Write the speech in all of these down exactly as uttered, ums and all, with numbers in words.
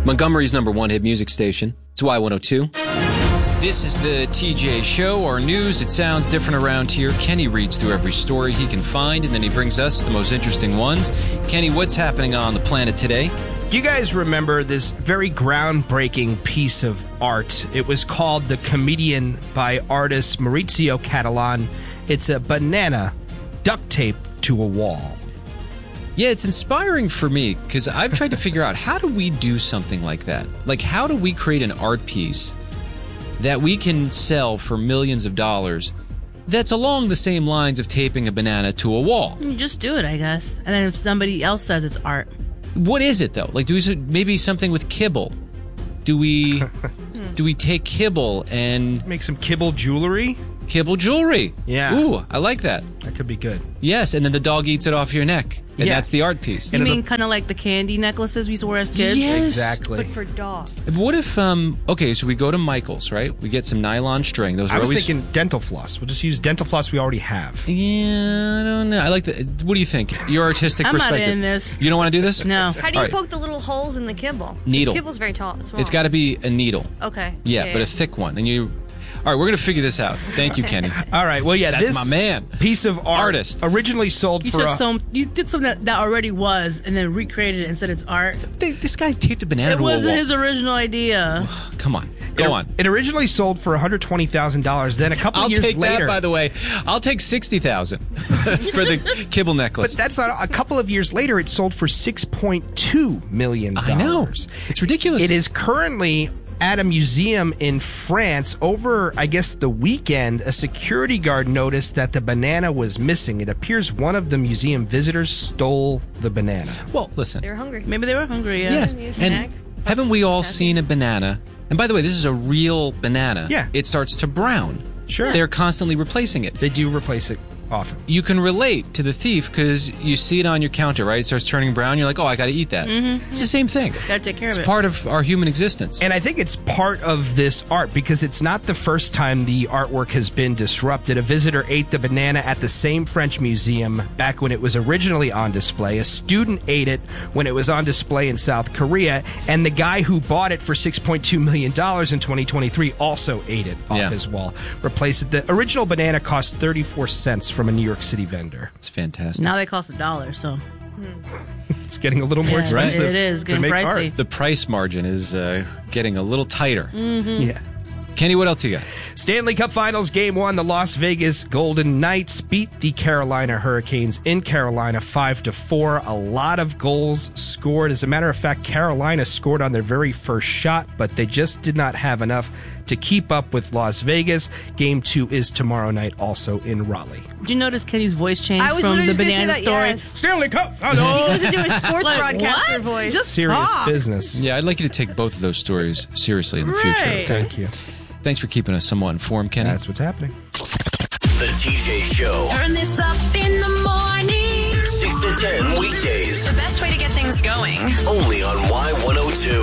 Montgomery's number one hit music station. It's Y one oh two. This is the T J Show, our news. It sounds different around here. Kenny reads through every story he can find, and then he brings us the most interesting ones. Kenny, what's happening on the planet today? Do you guys remember this very groundbreaking piece of art? It was called The Comedian by artist Maurizio Catalan. It's a banana duct taped to a wall. Yeah, it's inspiring for me because I've tried to figure out how do we do something like that? Like, how do we create an art piece that we can sell for millions of dollars that's along the same lines of taping a banana to a wall? You just do it, I guess. And then if somebody else says it's art. What is it, though? Like, do we maybe something with kibble? Do we do we take kibble and make some kibble jewelry? Kibble jewelry. Yeah. Ooh, I like that. That could be good. Yes, and then the dog eats it off your neck. And yeah. that's the art piece. You mean kind of like the candy necklaces we used to wear as kids? Yes. Exactly. But for dogs. What if, um, okay, so we go to Michael's, right? We get some nylon string. Those are I was always... thinking dental floss. We'll just use dental floss we already have. Yeah, I don't know. I like the, what do you think? Your artistic I'm perspective. not in this. You don't want to do this? No. How do you All right. poke the little holes in the kibble? Needle. The kibble's very tall. Small. It's got to be a needle. Okay. Yeah, yeah but yeah. a thick one. And you... All right, we're going to figure this out. Thank you, Kenny. All right, well, yeah, That's this my man. piece of art Artist. originally sold You for took a, some. You did something that, that already was, and then recreated it and said it's art. They, this guy taped a banana It to a wasn't wall. his original idea. Come on. Go it, on. It originally sold for one hundred twenty thousand dollars. Then a couple I'll years take later, that, by the way. I'll take sixty thousand dollars for the kibble necklace. but that's not a couple of years later. It sold for six point two million dollars. I know. It's ridiculous. It is currently at a museum in France. Over, I guess, the weekend, a security guard noticed that the banana was missing. It appears one of the museum visitors stole the banana. Well, listen. They were hungry. Maybe they were hungry, yeah. Yes. Need a snack. And haven't we all seen a banana? And by the way, this is a real banana. Yeah. It starts to brown. Sure. They're constantly replacing it. They do replace it often. You can relate to the thief because you see it on your counter, right? It starts turning brown. You're like, oh, I got to eat that. Mm-hmm. It's the same thing. Gotta take care It's of it. part of our human existence. And I think it's part of this art because it's not the first time the artwork has been disrupted. A visitor ate the banana at the same French museum back when it was originally on display. A student ate it when it was on display in South Korea. And the guy who bought it for six point two million dollars in twenty twenty-three also ate it off Yeah. his wall. Replaced it. The original banana cost thirty-four cents from a New York City vendor. It's fantastic. Now they cost a dollar, so. It's getting a little more Yeah, expensive it is to getting make pricey. art. The price margin is uh, getting a little tighter. Yeah. Kenny, what else you got? Stanley Cup Finals Game one, the Las Vegas Golden Knights beat the Carolina Hurricanes in Carolina five to four. A lot of goals scored. As a matter of fact, Carolina scored on their very first shot, but they just did not have enough to keep up with Las Vegas. Game two is tomorrow night, also in Raleigh. Did you notice Kenny's voice change I was from literally the just gonna say banana that, story? yes. Stanley Cup He Finals! goes into his sports Like, broadcaster what? voice. Just Serious talk. business. Yeah, I'd like you to take both of those stories seriously in the Right. future. Okay? Thank you. Thanks for keeping us somewhat informed, Kenny. That's what's happening. The T J Show. Turn this up in the morning. six to ten weekdays. The best way to get things going. Only on Y one oh two.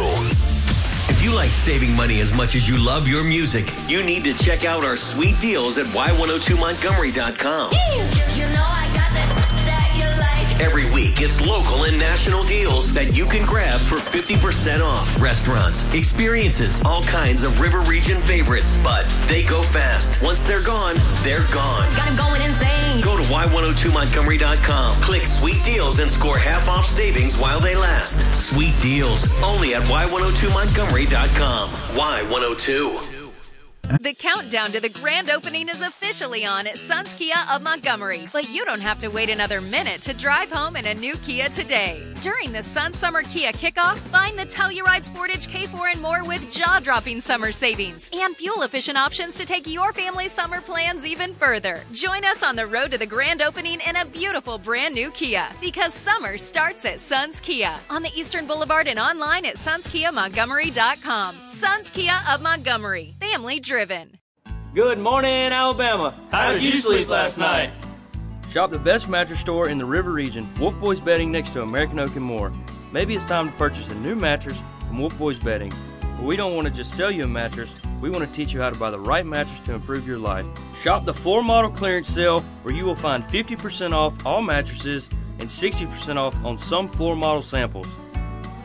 If you like saving money as much as you love your music, you need to check out our sweet deals at Y one oh two Montgomery dot com. You know I got that that you like. Every week, it's local and national deals that you can grab for fifty percent off. Restaurants, experiences, all kinds of River Region favorites. But they go fast. Once they're gone, they're gone. Got 'em going insane. Go to Y one oh two Montgomery dot com. Click Sweet Deals and score half off savings while they last. Sweet Deals, only at Y one oh two Montgomery dot com. Y one oh two. The countdown to the grand opening is officially on at Suns Kia of Montgomery, but you don't have to wait another minute to drive home in a new Kia today. During the Sun Summer Kia Kickoff, find the Telluride Sportage K four and more with jaw-dropping summer savings and fuel-efficient options to take your family's summer plans even further. Join us on the road to the grand opening in a beautiful brand new Kia, because summer starts at Suns Kia on the Eastern Boulevard and online at Suns Kia Montgomery dot com. Suns Kia of Montgomery, family driven. Good morning, Alabama. How did you sleep last night? Shop the best mattress store in the River Region, Wolf Boys Bedding next to American Oak and more. Maybe it's time to purchase a new mattress from Wolf Boys Bedding. But we don't want to just sell you a mattress. We want to teach you how to buy the right mattress to improve your life. Shop the floor model clearance sale where you will find fifty percent off all mattresses and sixty percent off on some floor model samples.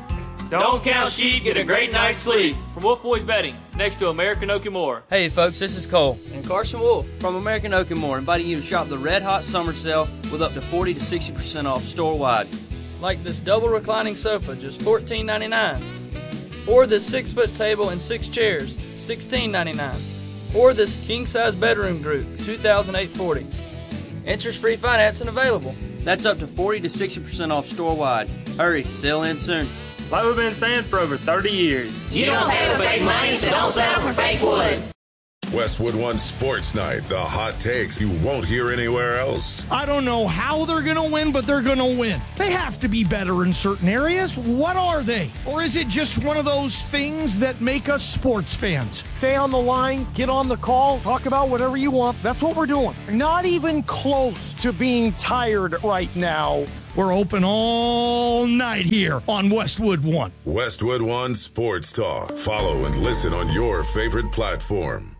Don't count sheep, get a great night's sleep. From Wolf Boys Betting, next to American Oak and More. Hey folks, this is Cole and Carson Wolf from American Oak and More, inviting you to shop the Red Hot Summer Sale with up to forty to sixty percent off store-wide. Like this double reclining sofa, just fourteen ninety-nine. Or this six-foot table and six chairs, sixteen ninety-nine. Or this king-size bedroom group, two thousand eight hundred forty dollars. Interest-free financing available. That's up to forty to sixty percent off store-wide. Hurry, sale ends soon. Like we've been saying for over thirty years. You don't pay with fake money, so don't settle for fake wood. Westwood One Sports Night, the hot takes you won't hear anywhere else. I don't know how they're going to win, but they're going to win. They have to be better in certain areas. What are they? Or is it just one of those things that make us sports fans? Stay on the line, get on the call, talk about whatever you want. That's what we're doing. Not even close to being tired right now. We're open all night here on Westwood One. Westwood One Sports Talk. Follow and listen on your favorite platform.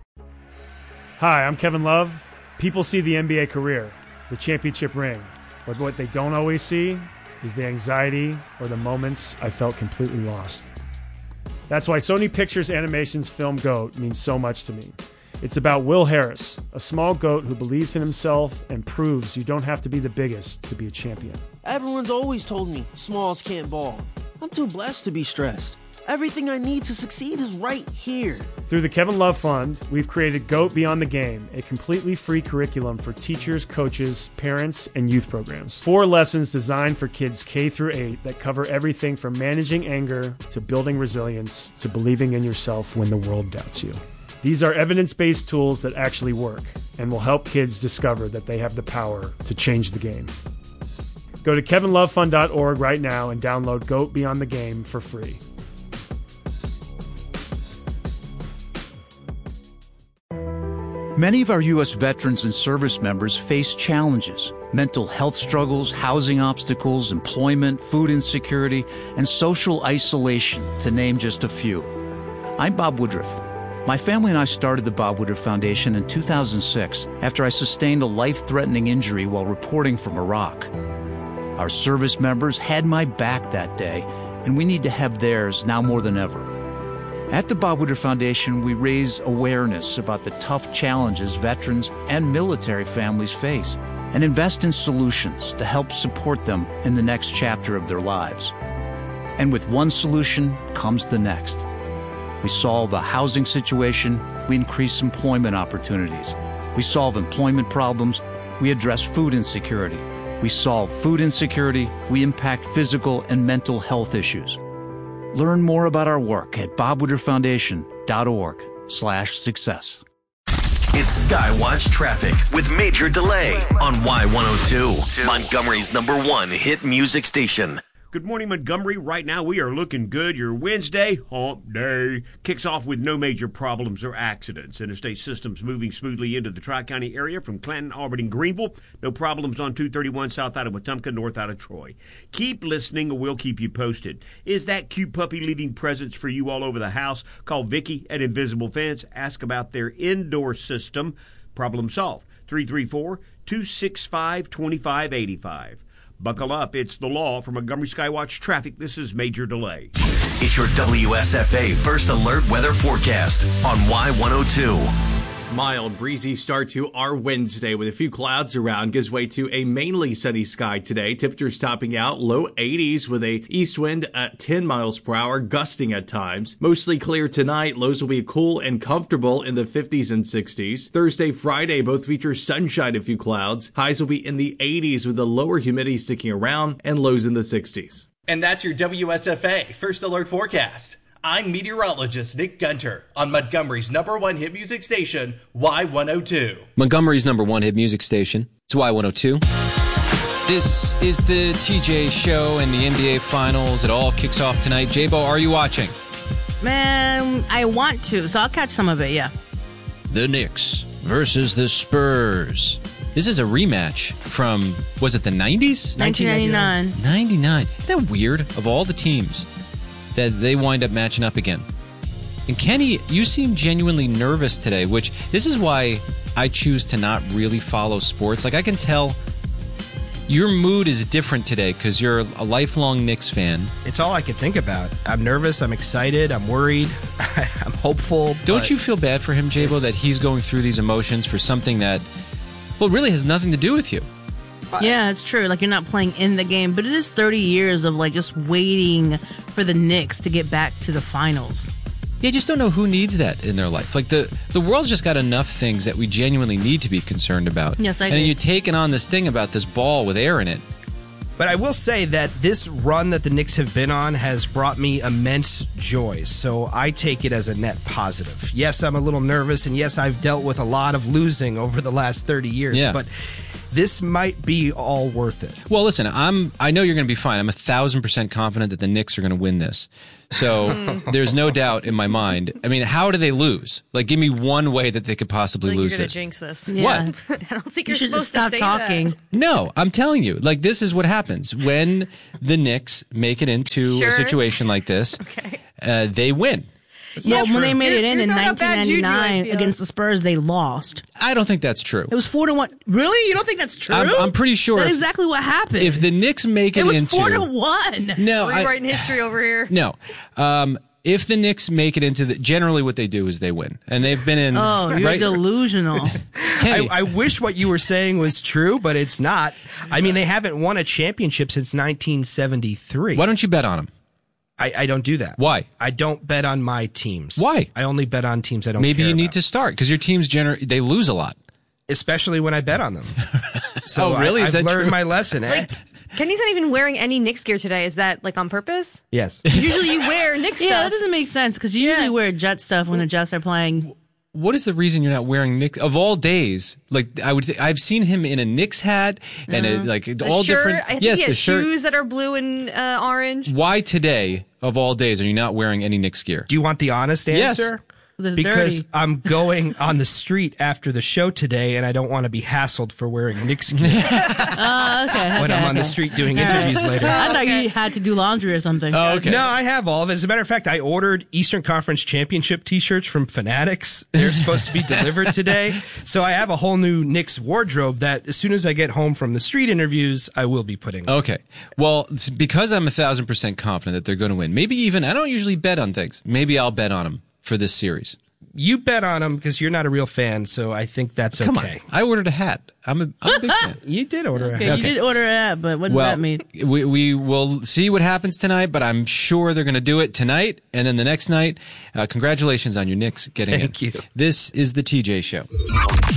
Hi, I'm Kevin Love. People see the N B A career, the championship ring, but what they don't always see is the anxiety or the moments I felt completely lost. That's why Sony Pictures Animation's film GOAT means so much to me. It's about Will Harris, a small goat who believes in himself and proves you don't have to be the biggest to be a champion. Everyone's always told me smalls can't ball. I'm too blessed to be stressed. Everything I need to succeed is right here. Through the Kevin Love Fund, we've created GOAT Beyond the Game, a completely free curriculum for teachers, coaches, parents, and youth programs. Four lessons designed for kids K through eight that cover everything from managing anger to building resilience to believing in yourself when the world doubts you. These are evidence-based tools that actually work and will help kids discover that they have the power to change the game. Go to kevin love fund dot org right now and download GOAT Beyond the Game for free. Many of our U S veterans and service members face challenges: mental health struggles, housing obstacles, employment, food insecurity, and social isolation, to name just a few. I'm Bob Woodruff. My family and I started the Bob Woodruff Foundation in two thousand six after I sustained a life-threatening injury while reporting from Iraq. Our service members had my back that day, and we need to have theirs now more than ever. At the Bob Woodruff Foundation, we raise awareness about the tough challenges veterans and military families face and invest in solutions to help support them in the next chapter of their lives. And with one solution comes the next. We solve a housing situation, we increase employment opportunities. We solve employment problems, we address food insecurity. We solve food insecurity, we impact physical and mental health issues. Learn more about our work at bob woodruff foundation dot org slash success. It's Skywatch Traffic with Major Delay on Y one oh two, Montgomery's number one hit music station. Good morning, Montgomery. Right now, we are looking good. Your Wednesday, hump day, kicks off with no major problems or accidents. Interstate systems moving smoothly into the Tri-County area from Clanton, Auburn, and Greenville. No problems on two thirty-one south out of Wetumpka, north out of Troy. Keep listening, or we'll keep you posted. Is that cute puppy leaving presents for you all over the house? Call Vicky at Invisible Fence. Ask about their indoor system. Problem solved. three three four, two six five, two five eight five. Buckle up. It's the law. For Montgomery Skywatch Traffic, this is Major Delay. It's your W S F A First Alert Weather Forecast on Y one oh two. Mild, breezy start to our Wednesday with a few clouds around. Gives way to a mainly sunny sky today. Temperatures topping out low eighties with a east wind at ten miles per hour, gusting at times. Mostly clear tonight. Lows will be cool and comfortable in the fifties and sixties. Thursday, Friday both feature sunshine, a few clouds. Highs will be in the eighties with the lower humidity sticking around and lows in the sixties. And that's your W S F A First Alert Forecast. I'm meteorologist Nick Gunter on Montgomery's number one hit music station, Y one oh two. Montgomery's number one hit music station. It's Y one oh two. This is the T J Show and the N B A Finals. It all kicks off tonight. J-Bo, are you watching? Man, I want to, so I'll catch some of it, yeah. The Knicks versus the Spurs. This is a rematch from, was it the nineties? nineteen ninety-nine. ninety-nine. Isn't that weird? Of all the teams that they wind up matching up again. And Kenny, you seem genuinely nervous today, which this is why I choose to not really follow sports. Like, I can tell your mood is different today because you're a lifelong Knicks fan. It's all I could think about. I'm nervous. I'm excited. I'm worried. I'm hopeful. Don't you feel bad for him, J-Bo, that he's going through these emotions for something that, well, really has nothing to do with you? Yeah, it's true. Like, you're not playing in the game, but it is thirty years of, like, just waiting for the Knicks to get back to the finals. Yeah, I just don't know who needs that in their life. Like, the, the world's just got enough things that we genuinely need to be concerned about. Yes, I and agree. And you're taking on this thing about this ball with air in it. But I will say that this run that the Knicks have been on has brought me immense joy, so I take it as a net positive. Yes, I'm a little nervous, and yes, I've dealt with a lot of losing over the last thirty years, Yeah. but this might be all worth it. Well, listen, I'm. I know you're going to be fine. I'm a thousand percent confident that the Knicks are going to win this. So there's no doubt in my mind. I mean, how do they lose? Like, give me one way that they could possibly Like lose you're gonna this. jinx this. Yeah. What? I don't think You you're should supposed just stop to say talking. that. No, I'm telling you. Like, this is what happens when the Knicks make it into Sure. a situation like this. Okay. Uh, they win. Well, when they made You're- it in you're in throwing out bad juju, I nineteen ninety-nine feel. against the Spurs, they lost. I don't think that's true. It was four to one. Really? You don't think that's true? I'm, I'm pretty sure. That's if- exactly what happened. If the Knicks make it, it was into four to one. no, I, Rewriting history over here. no. Um, if the Knicks make it into the, generally what they do is they win, and they've been in. Oh, you're right, delusional. Kenny, I, I wish what you were saying was true, but it's not. I mean, they haven't won a championship since nineteen seventy-three. why don't you bet on them? I, I don't do that. Why? I don't bet on my teams. Why? I only bet on teams I don't Maybe care you need about. to start because your teams gener- they lose a lot. Especially when I bet on them. So Oh, really? I, Is I've that learned true? my lesson. Like, Kenny's not even wearing any Knicks gear today. Is that like on purpose? Yes. Usually you wear Knicks Yeah, that stuff. doesn't make sense because you usually wear Jet stuff when the Jets are playing. What is the reason you're not wearing Knicks of all days? Like I would, th- I've seen him in a Knicks hat and a, like The all shirt, different. I think yes, he the has shirt. shoes that are blue and uh, orange. Why today of all days are you not wearing any Knicks gear? Do you want the honest Yes. answer? It's Because dirty. I'm going on the street after the show today, and I don't want to be hassled for wearing Knicks gear Oh, okay. when okay, I'm on the okay. street doing All right. interviews later. I thought you had to do laundry or something. Oh, okay. No, I have all of it. As a matter of fact, I ordered Eastern Conference Championship T-shirts from Fanatics. They're supposed to be delivered today, so I have a whole new Knicks wardrobe that, as soon as I get home from the street interviews, I will be putting on. Okay. Well, it's because I'm a thousand percent confident that they're going to win. Maybe even I don't usually bet on things. Maybe I'll bet on them for this series. You bet on them because you're not a real fan, so I think that's okay. Come on. I ordered a hat. I'm a, I'm a big fan. You did order Okay, a hat. you did order that, but what does Well, that mean? we we will see what happens tonight, but I'm sure they're going to do it tonight and then the next night. Uh, congratulations on your Knicks getting Thank in. you. This is the T J Show.